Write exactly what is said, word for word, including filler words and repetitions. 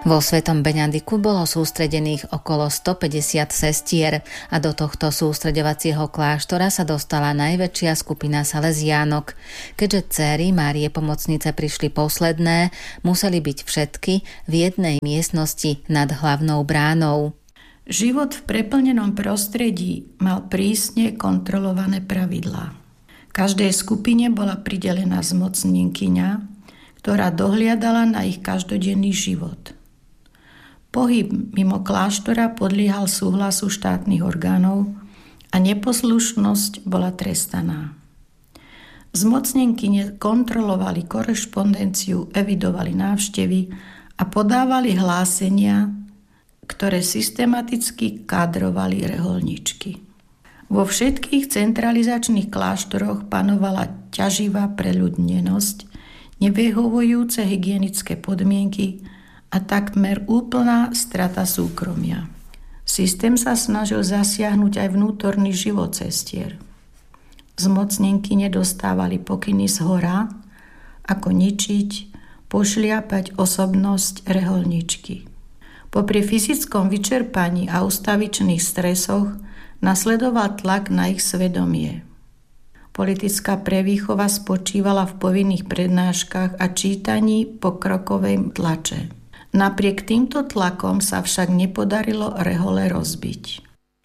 Vo Svetom Beňadiku bolo sústredených okolo stopäťdesiat sestier a do tohto sústreďovacieho kláštora sa dostala najväčšia skupina saleziánok. Keďže dcéry Márie Pomocnice prišli posledné, museli byť všetky v jednej miestnosti nad hlavnou bránou. Život v preplnenom prostredí mal prísne kontrolované pravidlá. Každej skupine bola pridelená zmocnenkyňa, ktorá dohliadala na ich každodenný život. Pohyb mimo kláštora podliehal súhlasu štátnych orgánov a neposlušnosť bola trestaná. Zmocnenkyne kontrolovali korešpondenciu, evidovali návštevy a podávali hlásenia, ktoré systematicky kádrovali reholničky. Vo všetkých centralizačných kláštoroch panovala ťaživá preľudnenosť, nevyhovujúce hygienické podmienky a takmer úplná strata súkromia. Systém sa snažil zasiahnuť aj vnútorný život sestier. Zmocnenky nedostávali pokyny zhora, ako ničiť, pošliapať osobnosť reholničky. Popri fyzickom vyčerpaní a ustavičných stresoch nasledoval tlak na ich svedomie. Politická prevýchova spočívala v povinných prednáškach a čítaní pokrokovej tlače. Napriek týmto tlakom sa však nepodarilo rehole rozbiť.